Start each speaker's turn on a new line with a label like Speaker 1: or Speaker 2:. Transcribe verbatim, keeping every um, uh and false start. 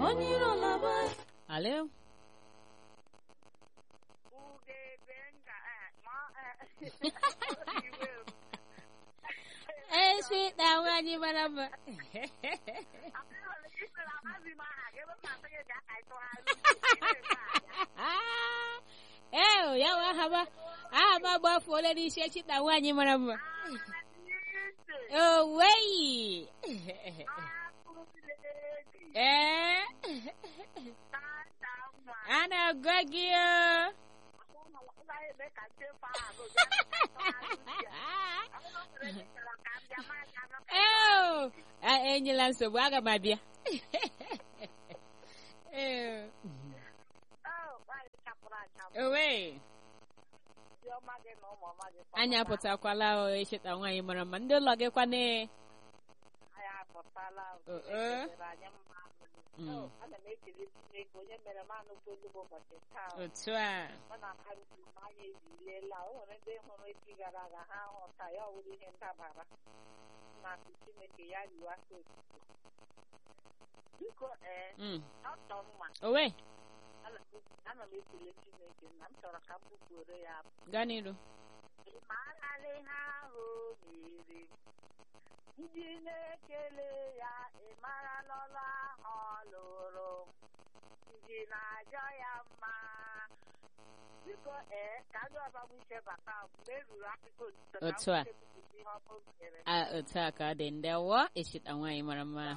Speaker 1: Hello? Eh, sweet, now when you went up. Oh, yeah, I have a I have a buff already. Shake it down when you went up. Oh, way. Eh? Anna Greggy. Oh, Angel and Sawaga, my dear. Away. Anya Potaquala, or shit, I want you, Maramando, Logekwane. I have a pala. Oh, I'm a make it when you met a man who put the book at the town. It's right. When I'm having my low, and then when we figure out how I already had Tabara. Not to make a young you are good. You go and not on one. Away. I'm a little listening. I'm sort of couple to the app. Ganino. Jinekele ya imara lola oloro jina joya ma biko e kajo aba mu se baba meru akiko otua a otua ka de ndewo eshit anwa imara ma